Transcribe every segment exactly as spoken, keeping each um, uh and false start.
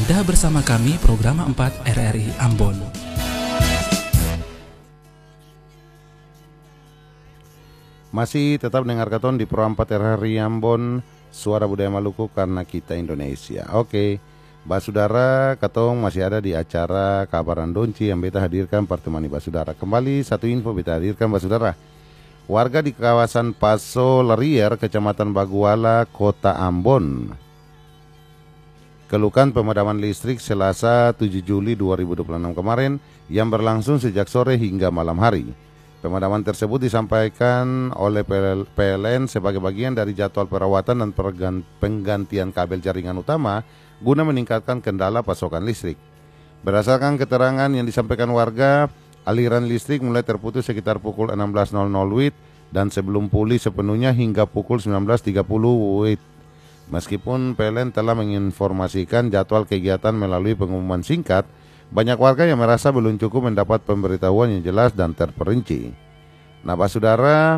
Anda bersama kami program empat R R I Ambon. Masih tetap dengar katon di Pro empat R R I Ambon, Suara Budaya Maluku karena kita Indonesia. Oke, Basudara, katong masih ada di acara Kabaran Donci yang beta hadirkan pertemani Basudara. Kembali satu info beta hadirkan Basudara. Warga di kawasan Paso Lerier, Kecamatan Baguala, Kota Ambon, keluhkan pemadaman listrik Selasa tujuh Juli dua ribu dua puluh enam kemarin yang berlangsung sejak sore hingga malam hari. Pemadaman tersebut disampaikan oleh P L N sebagai bagian dari jadwal perawatan dan penggantian kabel jaringan utama guna meningkatkan kendala pasokan listrik. Berdasarkan keterangan yang disampaikan warga, aliran listrik mulai terputus sekitar pukul enam belas W I T dan sebelum pulih sepenuhnya hingga pukul sembilan belas tiga puluh W I T. Meskipun P L N telah menginformasikan jadwal kegiatan melalui pengumuman singkat, banyak warga yang merasa belum cukup mendapat pemberitahuan yang jelas dan terperinci. Nah, Saudara,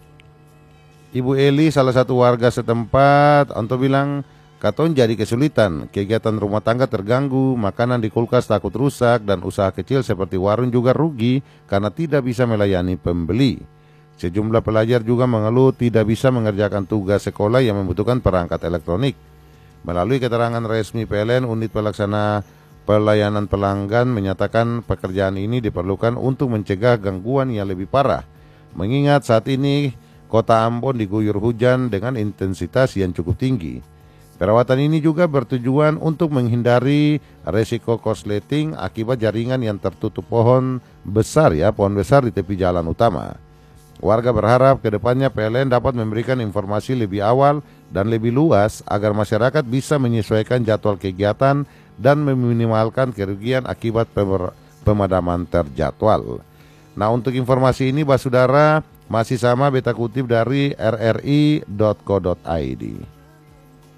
Ibu Eli, salah satu warga setempat, untuk bilang, katon jadi kesulitan, kegiatan rumah tangga terganggu, makanan di kulkas takut rusak, dan usaha kecil seperti warung juga rugi karena tidak bisa melayani pembeli. Sejumlah pelajar juga mengeluh tidak bisa mengerjakan tugas sekolah yang membutuhkan perangkat elektronik. Melalui keterangan resmi P L N, unit pelaksana pelayanan pelanggan menyatakan pekerjaan ini diperlukan untuk mencegah gangguan yang lebih parah. Mengingat saat ini Kota Ambon diguyur hujan dengan intensitas yang cukup tinggi. Perawatan ini juga bertujuan untuk menghindari resiko korsleting akibat jaringan yang tertutup pohon besar ya, pohon besar di tepi jalan utama. Warga berharap ke depannya P L N dapat memberikan informasi lebih awal dan lebih luas agar masyarakat bisa menyesuaikan jadwal kegiatan dan meminimalkan kerugian akibat pemadaman terjadwal. Nah, untuk informasi ini Basudara masih sama beta kutip dari r r i dot co dot i d.